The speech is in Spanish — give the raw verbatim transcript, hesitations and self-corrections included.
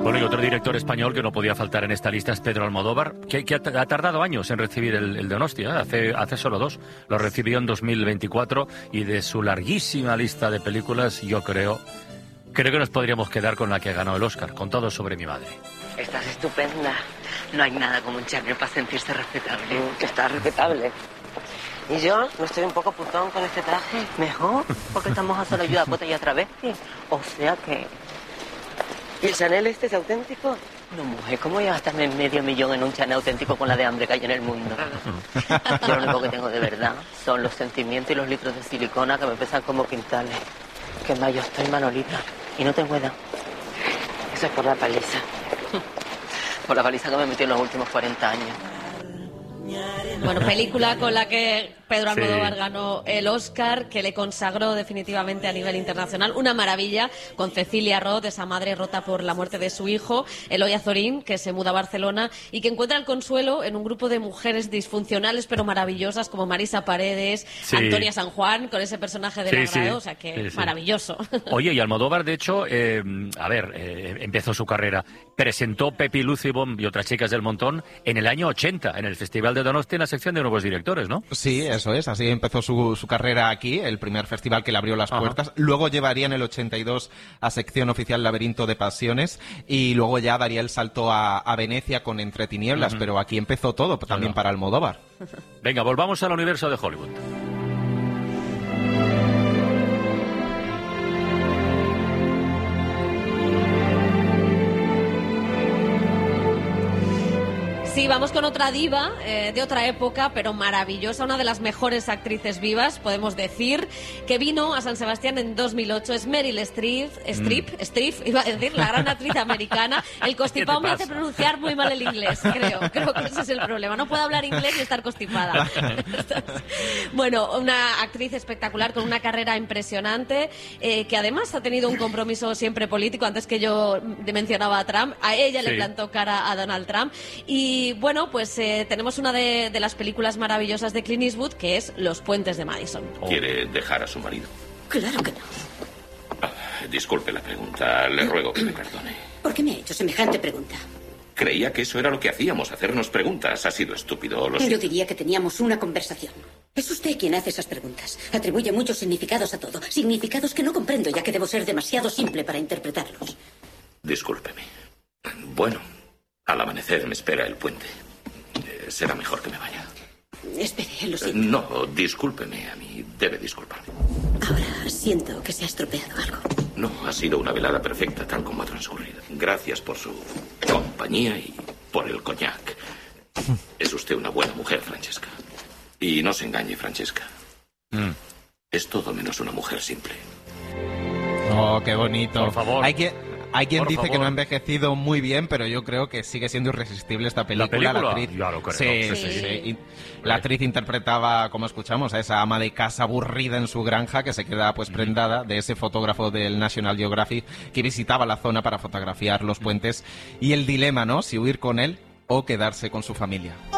Bueno, y otro director español que no podía faltar en esta lista es Pedro Almodóvar, que, que ha, ha tardado años en recibir el, el Donostia, ¿eh? hace, hace solo dos. Lo recibió en dos mil veinticuatro y de su larguísima lista de películas, yo creo, creo que nos podríamos quedar con la que ganó el Oscar, con Todo sobre mi madre. Estás estupenda. No hay nada como un charnio para sentirse respetable. Mm, que está respetable. ¿Y yo? ¿No estoy un poco putón con este traje? Mejor, porque estamos a solo yo a Cota y a travesti. O sea que... ¿Y el Chanel este es auténtico? No, mujer, ¿cómo voy a gastarme medio millón en un Chanel auténtico con la de hambre que hay en el mundo? Yo lo único que tengo de verdad son los sentimientos y los litros de silicona que me pesan como quintales. Que más yo estoy Manolita y no tengo edad. Eso es por la paliza. Por la paliza que me metí en los últimos cuarenta años. Bueno, película con la que Pedro Almodóvar Sí. ganó el Oscar, que le consagró definitivamente a nivel internacional. Una maravilla, con Cecilia Roth, esa madre rota por la muerte de su hijo, Eloy Azorín, que se muda a Barcelona y que encuentra el consuelo en un grupo de mujeres disfuncionales pero maravillosas, como Marisa Paredes, Sí. Antonia San Juan, con ese personaje de Sí, Lagrado, sí. o sea que Sí, sí. maravilloso. Oye, y Almodóvar, de hecho, eh, a ver, eh, empezó su carrera, presentó Pepi Lucibom y otras chicas del montón en el año ochenta, en el Festival de Donosti, en la sección de nuevos directores, ¿no? Sí, eso es, así empezó su, su carrera aquí, el primer festival que le abrió las Ajá. puertas. Luego llevaría en el ochenta y dos a sección oficial Laberinto de Pasiones y luego ya daría el salto a, a Venecia con Entre Tinieblas, Ujú. pero aquí empezó todo, también Claro. para Almodóvar. Venga, volvamos al universo de Hollywood. Sí, vamos con otra diva eh, de otra época, pero maravillosa, una de las mejores actrices vivas, podemos decir, que vino a San Sebastián en dos mil ocho. Es Meryl Streep, Streep, Mm. Streep, iba a decir, la gran actriz americana. El constipado me hace pasa? pronunciar muy mal el inglés, creo. Creo que ese es el problema. No puedo hablar inglés y estar constipada. Bueno, una actriz espectacular con una carrera impresionante, eh, que además ha tenido un compromiso siempre político. Antes que yo mencionaba a Trump, a ella le Sí. plantó cara a Donald Trump. Y bueno, pues eh, tenemos una de, de las películas maravillosas de Clint Eastwood, que es Los puentes de Madison. ¿Quiere dejar a su marido? Claro que no. Ah, disculpe la pregunta. Le ruego que me perdone. ¿Por qué me ha hecho semejante pregunta? Creía que eso era lo que hacíamos, hacernos preguntas. Ha sido estúpido, lo Yo siento. diría que teníamos una conversación. Es usted quien hace esas preguntas. Atribuye muchos significados a todo. Significados que no comprendo, ya que debo ser demasiado simple para interpretarlos. Discúlpeme. Bueno, al amanecer me espera el puente. Eh, será mejor que me vaya. Espere, lo Eh, siento. No, discúlpeme a mí. Debe disculparme. Ahora siento que se ha estropeado algo. No, ha sido una velada perfecta tal como ha transcurrido. Gracias por su compañía y por el coñac. Es usted una buena mujer, Francesca. Y no se engañe, Francesca. Mm. Es todo menos una mujer simple. Oh, qué bonito. Por favor. Hay quien, hay quien Por dice favor. que no ha envejecido muy bien, pero yo creo que sigue siendo irresistible esta película. película? actriz, Ya lo creo. Sí, Sí, sí, sí. sí. Y la actriz interpretaba, como escuchamos, a esa ama de casa aburrida en su granja que se queda pues prendada de ese fotógrafo del National Geographic que visitaba la zona para fotografiar los puentes y el dilema, ¿no? Si huir con él o quedarse con su familia.